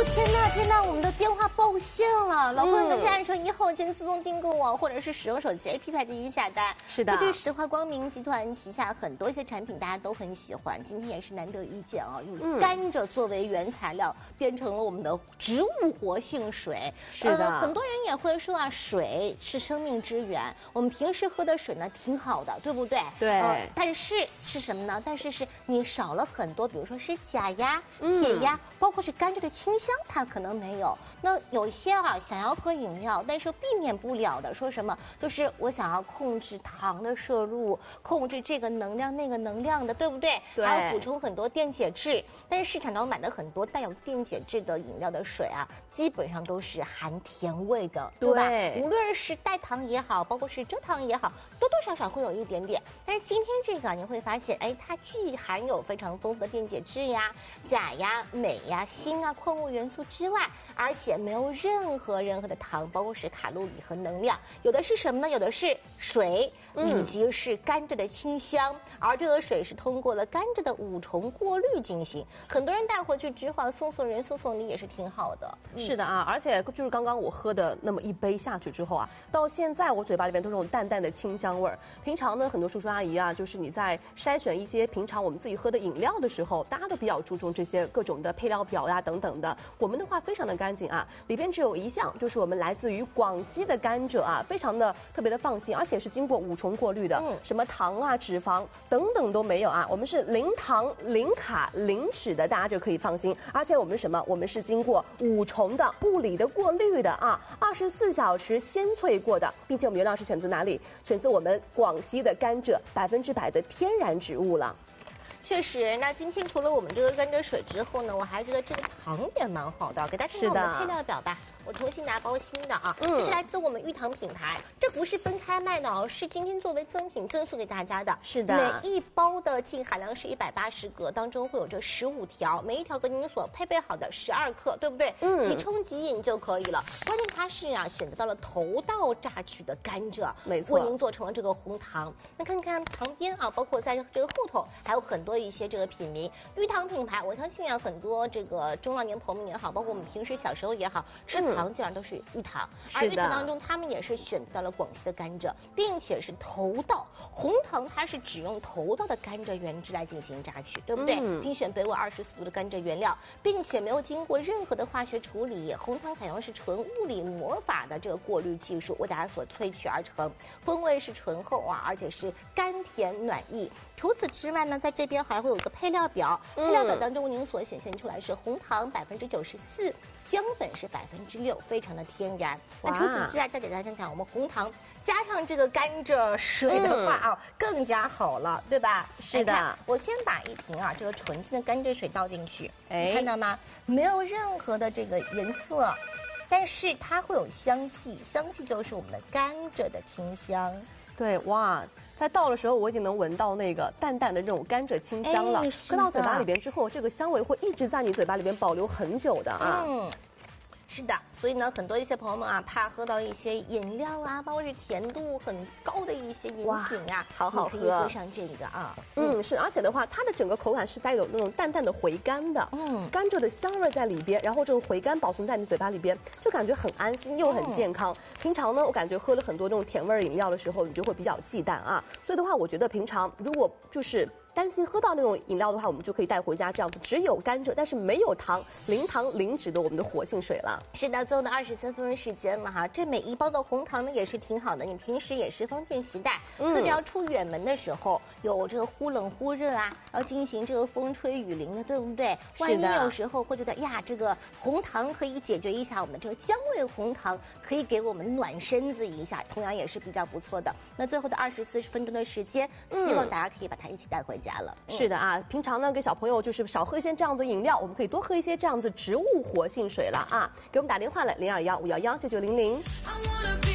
天呐天呐，我们的电话爆线了！老朋友都可以按照1号键自动订购网，或者是使用手机 APP 进行下单。 是的， 这是石化光明集团旗下很多一些产品，大家都很喜欢。今天也是难得一见啊，用甘蔗作为原材料，变成了我们的植物活性水。 是的， 很多人也会说啊，水是生命之源。我们平时喝的水呢，挺好的，对不对？ 对。 但是是什么呢？但是是你少了很多，比如说是钾呀、铁呀，包括是甘蔗的清香，它可能没有。那有些啊，想要喝饮料，但是避免不了的，说什么就是我想要控制糖的摄入，控制这个能量那个能量的，对不对？ 对。 还要补充很多电解质，但是市场上买的很多带有电解质的饮料的水啊，基本上都是含甜味的，对吧？无论是代糖也好，包括是蔗糖也好，多多少少会有一点点。但是今天这个你会发现，哎，它既含有非常丰富的电解质呀、钾呀、镁呀、锌啊、矿物元素之外，而且没有任何的糖，包括是卡路里和能量。有的是什么呢？有的是水，以及是甘蔗的清香。而这个水是通过了甘蔗的5重过滤进行。很多人带回去之后送人送礼也是挺好的。 是的啊，而且就是刚刚我喝的那么一杯下去之后啊，到现在我嘴巴里边都是那种淡淡的清香味儿。平常呢，很多叔叔阿姨啊，就是你在筛选一些平常我们自己喝的饮料的时候，大家都比较注重这些各种的配料表呀等等的。我们的话非常的干净啊，里边只有一项，就是我们来自于广西的甘蔗啊，非常的特别的放心，而且是经过5重过滤的，什么糖啊、脂肪等等都没有啊，我们是零糖、零卡、零脂的，大家就可以放心。而且我们什么？我们是经过5重的物理的过滤的啊，24小时鲜萃过的，并且我们原料是选自哪里？选自我们广西的甘蔗，100%的天然植物了。 确实，那今天除了我们这个甘蔗水之后呢，我还觉得这个糖也蛮好的，给大家看看我们配料表吧。我重新拿包新的啊，是来自我们玉堂品牌，这不是分开卖的哦，是今天作为赠品赠送给大家的。 是的， 每一包的净含量是180克，当中会有这15条，每一条跟您所配备好的12克，对不对？即冲即饮就可以了。关键它是啊，选择到了头道榨取的甘蔗， 没错， 为您做成了这个红糖。那看看旁边啊，包括在这个后头还有很多一些这个品名，玉堂品牌，我相信啊，很多这个中老年朋友们也好，包括我们平时小时候也好，吃糖基本上都是玉堂，而玉堂当中他们也是选择到了广西的甘蔗，并且是头道红糖，它是只用头道的甘蔗原汁来进行榨取，对不对？精选北纬24度的甘蔗原料，并且没有经过任何的化学处理，红糖采用是纯物理魔法的这个过滤技术为大家所萃取而成，风味是醇厚啊，而且是甘甜暖意。除此之外呢，在这边还会有一个配料表，配料表当中为您所显现出来是红糖94%。姜粉是6%，非常的天然。那除此之外，再给大家看看我们红糖加上这个甘蔗水的话啊，更加好了，对吧？ 是的。 我先把一瓶啊这个纯净的甘蔗水倒进去，你看到吗？没有任何的这个颜色，但是它会有香气，香气就是我们的甘蔗的清香。 对，哇，在倒的时候我已经能闻到那个淡淡的这种甘蔗清香了，搁到嘴巴里边之后，这个香味会一直在你嘴巴里边保留很久的啊。 是的，所以呢，很多一些朋友们啊，怕喝到一些饮料啊，包括是甜度很高的一些饮品啊， 好好喝， 可以喝上这个啊。 是，而且的话，它的整个口感是带有那种淡淡的回甘的，甘蔗的香味在里边，然后这个回甘保存在你嘴巴里边，就感觉很安心又很健康。平常呢，我感觉喝了很多这种甜味饮料的时候，你就会比较忌惮啊。所以的话，我觉得平常如果就是担心喝到那种饮料的话，我们就可以带回家这样子，只有甘蔗，但是没有糖，零糖零脂的我们的活性水了。 是的，最后的23分钟时间了哈，这每一包的红糖呢也是挺好的，你平时也是方便携带，特别要出远门的时候，有这个忽冷忽热啊，要进行这个风吹雨淋的，对不对？万一有时候会觉得呀，这个红糖可以解决一下我们这个姜味红糖，可以给我们暖身子一下，同样也是比较不错的。那最后的24分钟的时间，希望大家可以把它一起带回家了。 是的啊，平常呢给小朋友就是少喝一些这样子饮料，我们可以多喝一些这样子植物活性水了啊。给我们打电话来0215119900。